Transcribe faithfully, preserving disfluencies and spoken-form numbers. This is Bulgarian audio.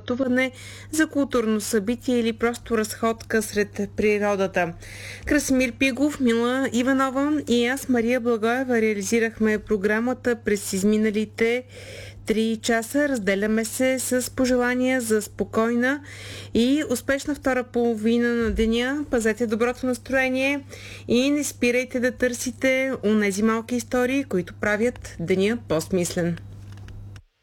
пътуване, за културно събитие или просто разходка сред природата. Красимир Пигов, Мила Иванова и аз, Мария Благоева, реализирахме програмата през изминалите три часа. Разделяме се с пожелания за спокойна и успешна втора половина на деня. Пазете доброто настроение и не спирайте да търсите онези малки истории, които правят деня по-смислен.